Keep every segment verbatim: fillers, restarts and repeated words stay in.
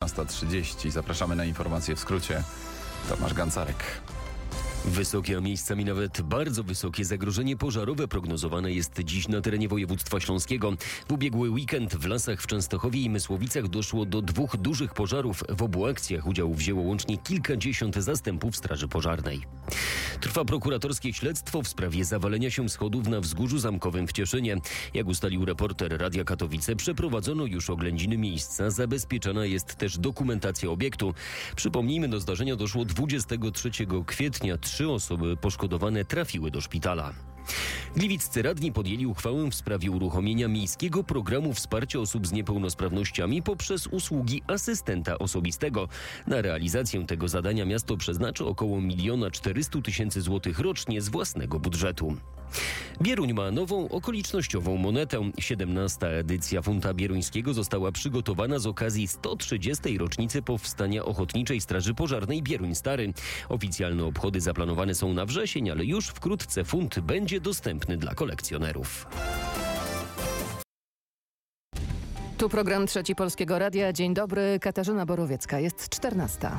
osiemnasta trzydzieści. Zapraszamy na informacje w skrócie. Tomasz Gancarek. Wysokie, a miejscami nawet bardzo wysokie zagrożenie pożarowe prognozowane jest dziś na terenie województwa śląskiego. W ubiegły weekend w lasach w Częstochowie i Mysłowicach doszło do dwóch dużych pożarów. W obu akcjach udział wzięło łącznie kilkadziesiąt zastępów straży pożarnej. Trwa prokuratorskie śledztwo w sprawie zawalenia się schodów na Wzgórzu Zamkowym w Cieszynie. Jak ustalił reporter Radia Katowice, przeprowadzono już oględziny miejsca. Zabezpieczona jest też dokumentacja obiektu. Przypomnijmy, do zdarzenia doszło dwudziestego trzeciego kwietnia. Trzy osoby poszkodowane trafiły do szpitala. Gliwiccy radni podjęli uchwałę w sprawie uruchomienia miejskiego programu wsparcia osób z niepełnosprawnościami poprzez usługi asystenta osobistego. Na realizację tego zadania miasto przeznaczy około miliona czterysta tysięcy złotych rocznie z własnego budżetu. Bieruń ma nową okolicznościową monetę. siedemnasta edycja funta bieruńskiego została przygotowana z okazji sto trzydziestej rocznicy powstania Ochotniczej Straży Pożarnej Bieruń Stary. Oficjalne obchody zaplanowane są na wrzesień, ale już wkrótce funt będzie dostępny dla kolekcjonerów. Tu program Trzeci Polskiego Radia. Dzień dobry, Katarzyna Borowiecka. Jest czternasta.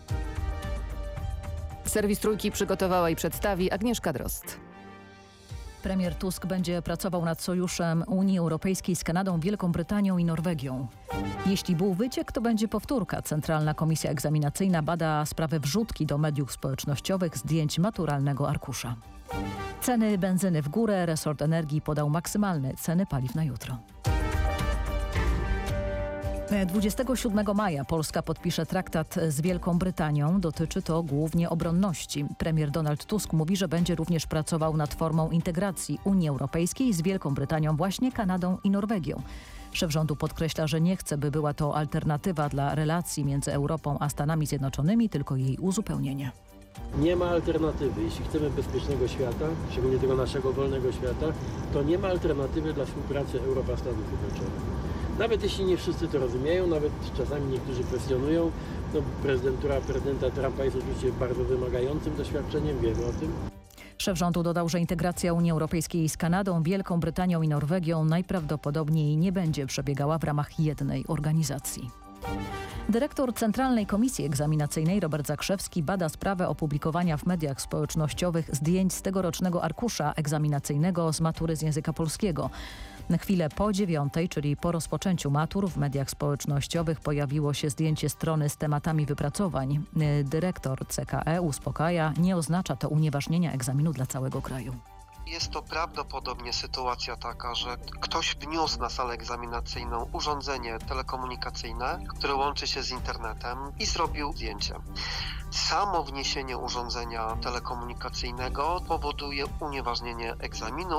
Serwis Trójki przygotowała i przedstawi Agnieszka Drozd. Premier Tusk będzie pracował nad sojuszem Unii Europejskiej z Kanadą, Wielką Brytanią i Norwegią. Jeśli był wyciek, to będzie powtórka. Centralna Komisja Egzaminacyjna bada sprawę wrzutki do mediów społecznościowych zdjęć maturalnego arkusza. Ceny benzyny w górę. Resort Energii podał maksymalne ceny paliw na jutro. dwudziestego siódmego maja Polska podpisze traktat z Wielką Brytanią. Dotyczy to głównie obronności. Premier Donald Tusk mówi, że będzie również pracował nad formą integracji Unii Europejskiej z Wielką Brytanią, właśnie Kanadą i Norwegią. Szef rządu podkreśla, że nie chce, by była to alternatywa dla relacji między Europą a Stanami Zjednoczonymi, tylko jej uzupełnienie. Nie ma alternatywy. Jeśli chcemy bezpiecznego świata, szczególnie tego naszego wolnego świata, to nie ma alternatywy dla współpracy Europa-Stanów Zjednoczonych. Nawet jeśli nie wszyscy to rozumieją, nawet czasami niektórzy kwestionują, no prezydentura prezydenta Trumpa jest oczywiście bardzo wymagającym doświadczeniem, wiemy o tym. Szef rządu dodał, że integracja Unii Europejskiej z Kanadą, Wielką Brytanią i Norwegią najprawdopodobniej nie będzie przebiegała w ramach jednej organizacji. Dyrektor Centralnej Komisji Egzaminacyjnej Robert Zakrzewski bada sprawę opublikowania w mediach społecznościowych zdjęć z tegorocznego arkusza egzaminacyjnego z matury z języka polskiego. Na chwilę po dziewiątej, czyli po rozpoczęciu matur, w mediach społecznościowych pojawiło się zdjęcie strony z tematami wypracowań. Dyrektor C K E uspokaja, nie oznacza to unieważnienia egzaminu dla całego kraju. Jest to prawdopodobnie sytuacja taka, że ktoś wniósł na salę egzaminacyjną urządzenie telekomunikacyjne, które łączy się z internetem i zrobił zdjęcie. Samo wniesienie urządzenia telekomunikacyjnego powoduje unieważnienie egzaminu.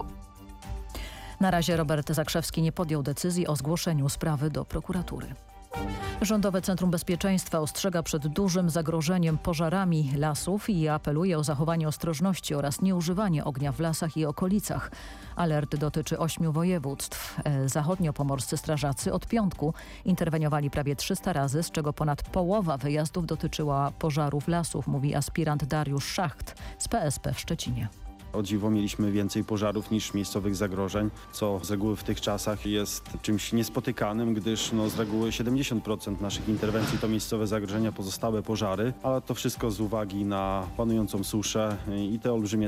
Na razie Robert Zakrzewski nie podjął decyzji o zgłoszeniu sprawy do prokuratury. Rządowe Centrum Bezpieczeństwa ostrzega przed dużym zagrożeniem pożarami lasów i apeluje o zachowanie ostrożności oraz nieużywanie ognia w lasach i okolicach. Alert dotyczy ośmiu województw. Zachodniopomorscy strażacy od piątku interweniowali prawie trzysta razy, z czego ponad połowa wyjazdów dotyczyła pożarów lasów, mówi aspirant Dariusz Szacht z P S P w Szczecinie. O dziwo mieliśmy więcej pożarów niż miejscowych zagrożeń, co z reguły w tych czasach jest czymś niespotykanym, gdyż no, z reguły siedemdziesiąt procent naszych interwencji to miejscowe zagrożenia, pozostałe pożary, ale to wszystko z uwagi na panującą suszę i te olbrzymie